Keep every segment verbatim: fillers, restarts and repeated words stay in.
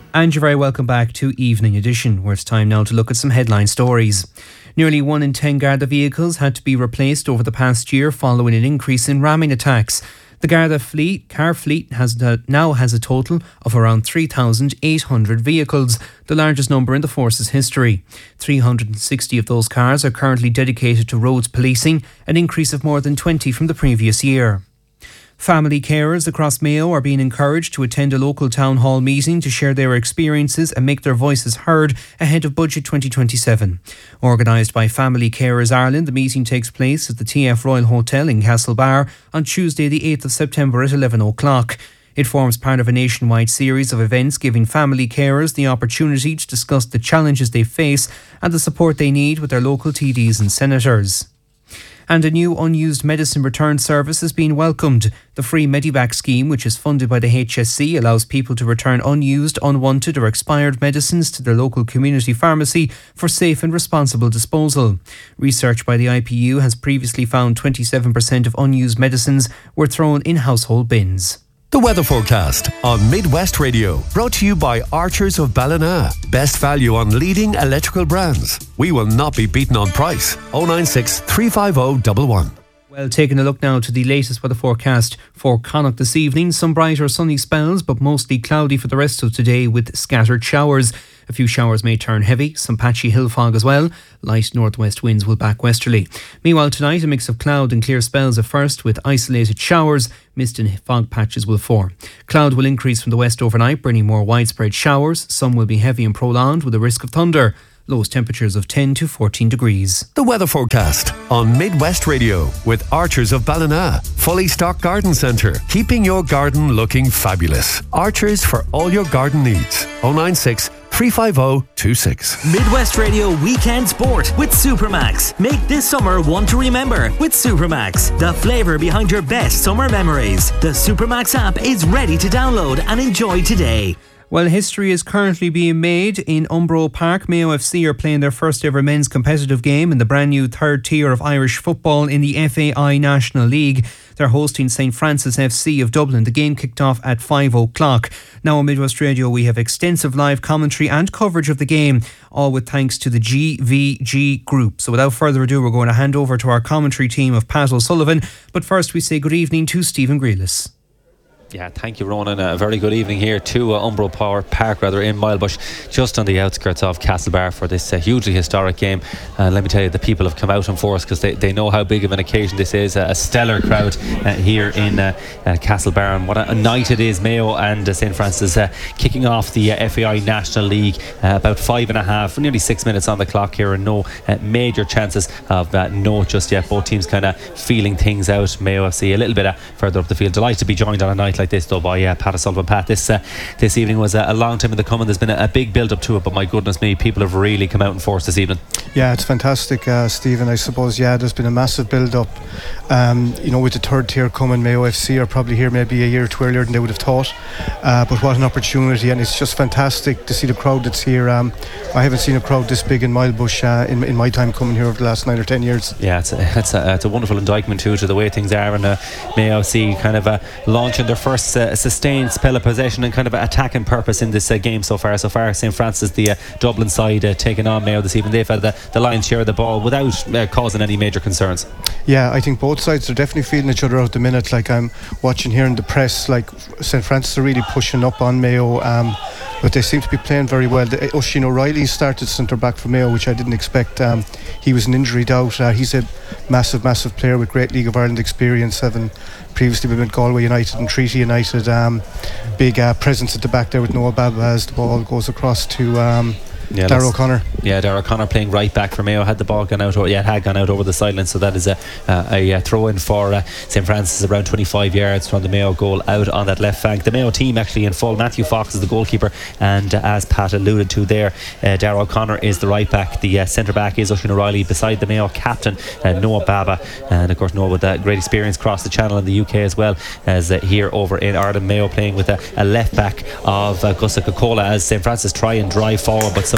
And you're very welcome back to Evening Edition, where it's time now to look at some headline stories. Nearly one in ten Garda vehicles had to be replaced over the past year following an increase in ramming attacks. The Garda fleet, car fleet has uh, now has a total of around three thousand eight hundred vehicles, the largest number in the force's history. three hundred sixty of those cars are currently dedicated to roads policing, an increase of more than twenty from the previous year. Family carers across Mayo are being encouraged to attend a local town hall meeting to share their experiences and make their voices heard ahead of Budget twenty twenty-seven. Organised by Family Carers Ireland, the meeting takes place at the T F Royal Hotel in Castlebar on Tuesday the eighth of September at eleven o'clock. It forms part of a nationwide series of events giving family carers the opportunity to discuss the challenges they face and the support they need with their local T Ds and senators. And a new unused medicine return service is being welcomed. The free Medivac scheme, which is funded by the H S C, allows people to return unused, unwanted or expired medicines to their local community pharmacy for safe and responsible disposal. Research by the I P U has previously found twenty-seven percent of unused medicines were thrown in household bins. The weather forecast on Midwest Radio, brought to you by Archers of Ballina. Best value on leading electrical brands. We will not be beaten on price. oh nine six, three five oh, one one. Well, taking a look now to the latest weather forecast for Connacht this evening. Some brighter sunny spells, but mostly cloudy for the rest of today with scattered showers. A few showers may turn heavy, some patchy hill fog as well. Light northwest winds will back westerly. Meanwhile, tonight a mix of cloud and clear spells at first with isolated showers. Mist and fog patches will form. Cloud will increase from the west overnight, bringing more widespread showers. Some will be heavy and prolonged with a risk of thunder. Lowest temperatures of ten to fourteen degrees. The weather forecast on Midwest Radio with Archers of Ballina. Fully stocked garden centre, keeping your garden looking fabulous. Archers for all your garden needs. oh nine six, three five oh, two six. Midwest Radio Weekend Sport with Supermax. Make this summer one to remember with Supermax. The flavour behind your best summer memories. The Supermax app is ready to download and enjoy today. Well, history is currently being made in Umbro Park. Mayo F C are playing their first ever men's competitive game in the brand new third tier of Irish football in the F A I National League. They're hosting St Francis F C of Dublin. The game kicked off at five o'clock. Now on Midwest Radio we have extensive live commentary and coverage of the game, all with thanks to the G V G Group. So without further ado, we're going to hand over to our commentary team of Pat O'Sullivan. But first we say good evening to Stephen Grealis. Yeah, thank you, Ronan. A very good evening here to uh, Umbro Power Park, rather, in Milebush, just on the outskirts of Castlebar for this uh, hugely historic game. And uh, let me tell you, the people have come out in force because they, they know how big of an occasion this is. Uh, a stellar crowd uh, here in uh, uh, Castlebar, and what a, a night it is. Mayo and uh, St Francis uh, kicking off the uh, F A I National League. Uh, about five and a half, nearly six minutes on the clock here, and no uh, major chances of uh, no just yet. Both teams kind of feeling things out. Mayo F C a little bit uh, further up the field. Delighted to be joined on a night like this though by uh, Pat O'Sullivan. Pat, this uh, this evening was a, a long time in the coming. There's been a, a big build up to it, but my goodness me, people have really come out in force this evening. Yeah, it's fantastic, uh, Stephen. I suppose, yeah, there's been a massive build up. Um, you know, with the third tier coming, Mayo F C are probably here maybe a year or two earlier than they would have thought. Uh, but what an opportunity, and it's just fantastic to see the crowd that's here. Um, I haven't seen a crowd this big in Milebush uh, in, in my time coming here over the last nine or ten years. Yeah, it's a, it's a, it's a wonderful indictment too to the way things are, and uh, Mayo F C kind of uh, launching their first uh, sustained spell of possession and kind of attacking purpose in this uh, game so far. So far, St Francis, the uh, Dublin side, uh, taking on Mayo this evening. They've had the, the lion's share of the ball without uh, causing any major concerns. Yeah, I think both sides are definitely feeling each other out the minute. Like I'm watching here in the press, like St Francis are really pushing up on Mayo, um, but they seem to be playing very well. The, uh, Oisin O'Reilly started centre back for Mayo, which I didn't expect. Um, he was an injury doubt. Uh, he's a massive, massive player with great League of Ireland experience, having previously been with Galway United and Treaty United. Um, big uh, presence at the back there with Noah Baba as the ball goes across to um, yeah, Darragh O'Connor. Yeah, Darragh O'Connor playing right back for Mayo. Had the ball gone out, or yeah, had gone out over the sideline. So that is a, uh, a, a throw in for uh, St Francis, around twenty-five yards from the Mayo goal out on that left flank. The Mayo team actually in full. Matthew Fox is the goalkeeper, and uh, as Pat alluded to there, uh, Darragh O'Connor is the right back. The uh, centre back is Oisin O'Reilly, beside the Mayo captain uh, Noah Baba, and of course Noah with uh, great experience across the channel in the U K as well as uh, here over in Ireland. Mayo playing with a, a left back of uh, Gusa Coca-Cola as St Francis try and drive forward, but some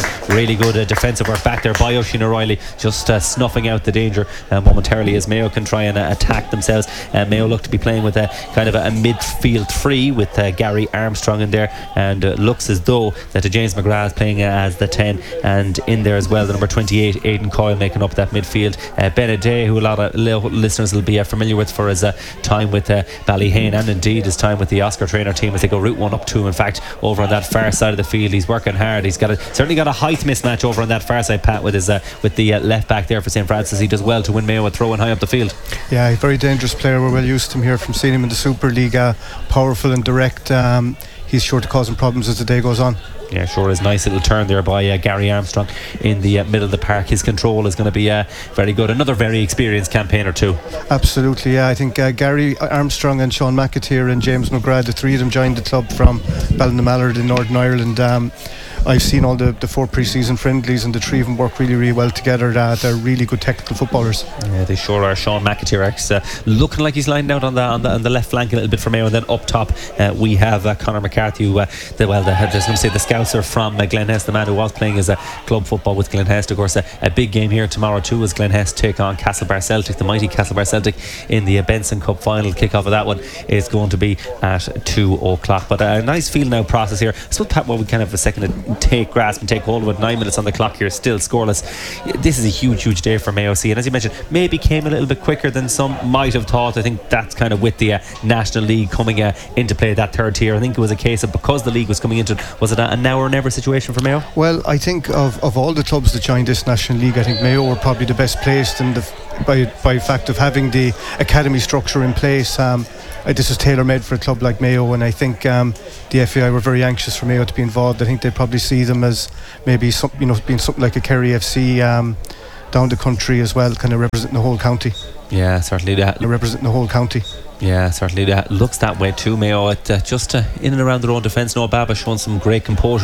some really good uh, defensive work back there by Oisin O'Reilly, just uh, snuffing out the danger uh, momentarily as Mayo can try and uh, attack themselves. Uh, Mayo look to be playing with a kind of a, a midfield three with uh, Gary Armstrong in there, and uh, looks as though that uh, James McGrath is playing uh, as the ten, and in there as well the number twenty-eight Aidan Coyle making up that midfield. uh, Beneday, who a lot of li- listeners will be uh, familiar with for his uh, time with uh, Ballyhane, and indeed his time with the Oscar Traynor team as they go route one up two. In fact, over on that far side of the field, he's working hard. He's got a, certainly got a height mismatch over on that far side, Pat, with his uh, with the uh, left back there for Saint Francis. He does well to win Mayo and throwing high up the field. Yeah, a very dangerous player. We're well used to him here from seeing him in the Super League. Uh, powerful and direct. Um, he's sure to cause him problems as the day goes on. Yeah, sure is. Nice little turn there by uh, Gary Armstrong in the uh, middle of the park. His control is going to be uh, very good. Another very experienced campaigner too. Absolutely, yeah. I think uh, Gary Armstrong and Sean McAteer and James McGrath, the three of them joined the club from Ballynamallard in Northern Ireland. Um, I've seen all the, the four pre-season friendlies, and the three of them work really, really well together. Uh, they're really good technical footballers. Yeah, they sure are. Sean McAteer uh, looking like he's lined out on the, on the on the left flank a little bit for Mayo, and then up top uh, we have uh, Conor McCarthy, who, uh, the, well, the, I was going to say the Scouser from uh, Glenhest, the man who was playing as a uh, club football with Glenhest. Of course, uh, a big game here tomorrow too, as Glenhest take on Castlebar Celtic, the mighty Castlebar Celtic, in the uh, Benson Cup final. Kick-off of that one is going to be at two o'clock. But a nice feel now process here. I suppose, Pat, what we kind of have a second to take grasp and take hold of it. Nine minutes on the clock here, still scoreless. This is a huge, huge day for Mayo C, and as you mentioned, maybe came a little bit quicker than some might have thought. I think that's kind of with the uh, National League coming uh, into play, that third tier. I think it was a case of, because the league was coming into it, was it a, a now or never situation for Mayo? Well, I think of, of all the clubs that joined this National League, I think Mayo were probably the best placed, and by by fact of having the academy structure in place. Um, Uh, this is tailor-made for a club like Mayo, and I think um, the F A I were very anxious for Mayo to be involved. I think they probably see them as maybe some, you know, being something like a Kerry F C um, down the country as well, kind of representing the whole county. Yeah, certainly that. Representing the whole county. Yeah, certainly that looks that way too. Mayo at uh, just uh, in and around their own defence. Noah Baba showing some great composure